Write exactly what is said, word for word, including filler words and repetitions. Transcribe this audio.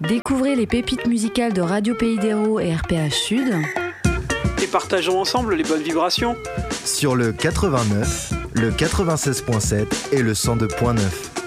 Découvrez les pépites musicales de Radio Pays d'Hérault et R P H Sud. Et partageons ensemble les bonnes vibrations. Sur le quatre-vingt-neuf, le quatre-vingt-seize virgule sept et le cent deux virgule neuf.